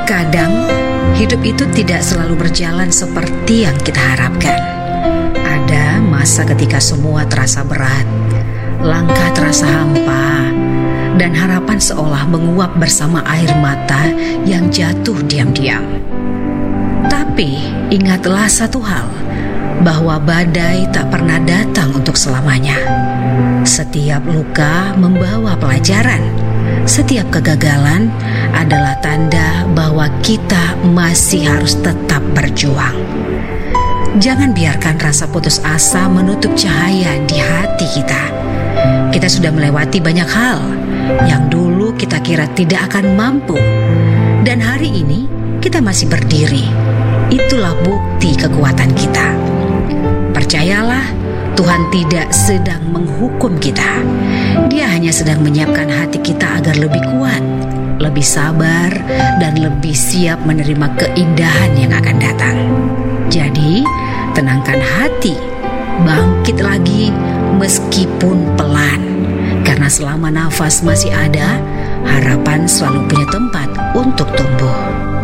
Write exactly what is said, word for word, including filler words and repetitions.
Kadang hidup itu tidak selalu berjalan seperti yang kita harapkan. Ada masa ketika semua terasa berat, langkah terasa hampa, dan harapan seolah menguap bersama air mata yang jatuh diam-diam. Tapi ingatlah satu hal, bahwa badai tak pernah datang untuk selamanya. Setiap luka membawa pelajaran. Setiap kegagalan adalah tanda bahwa kita masih harus tetap berjuang. Jangan biarkan rasa putus asa menutup cahaya di hati kita. Kita sudah melewati banyak hal yang dulu kita kira tidak akan mampu. Dan hari ini kita masih berdiri. Itulah bukti kekuatan kita. Percayalah, Tuhan tidak sedang menghukum kita. Dia hanya sedang menyiapkan hati kita agar lebih kuat, lebih sabar, dan lebih siap menerima keindahan yang akan datang. Jadi, tenangkan hati, bangkit lagi meskipun pelan. Karena selama nafas masih ada, harapan selalu punya tempat untuk tumbuh.